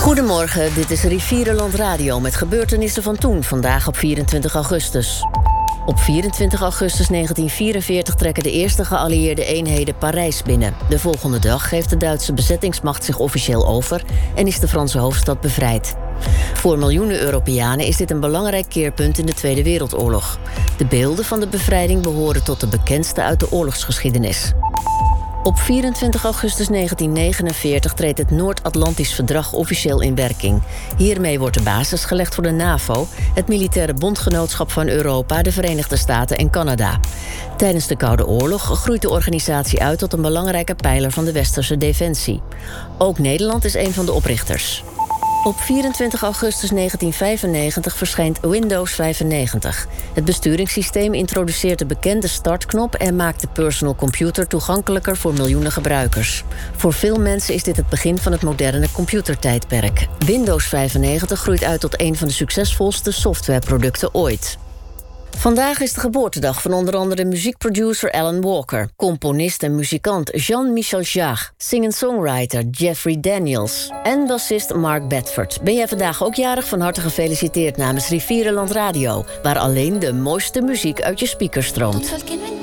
Goedemorgen, dit is Rivierenland Radio met gebeurtenissen van toen, vandaag op 24 augustus. Op 24 augustus 1944 trekken de eerste geallieerde eenheden Parijs binnen. De volgende dag geeft de Duitse bezettingsmacht zich officieel over en is de Franse hoofdstad bevrijd. Voor miljoenen Europeanen is dit een belangrijk keerpunt in de Tweede Wereldoorlog. De beelden van de bevrijding behoren tot de bekendste uit de oorlogsgeschiedenis. Op 24 augustus 1949 treedt het Noord-Atlantisch Verdrag officieel in werking. Hiermee wordt de basis gelegd voor de NAVO, het militaire bondgenootschap van Europa, de Verenigde Staten en Canada. Tijdens de Koude Oorlog groeit de organisatie uit tot een belangrijke pijler van de westerse defensie. Ook Nederland is een van de oprichters. Op 24 augustus 1995 verschijnt Windows 95. Het besturingssysteem introduceert de bekende startknop en maakt de personal computer toegankelijker voor miljoenen gebruikers. Voor veel mensen is dit het begin van het moderne computertijdperk. Windows 95 groeit uit tot een van de succesvolste softwareproducten ooit. Vandaag is de geboortedag van onder andere muziekproducer Alan Walker, componist en muzikant Jean-Michel Jarre, singer-songwriter Jeffrey Daniels en bassist Mark Bedford. Ben jij vandaag ook jarig? Van harte gefeliciteerd namens Rivierenland Radio, waar alleen de mooiste muziek uit je speakers stroomt.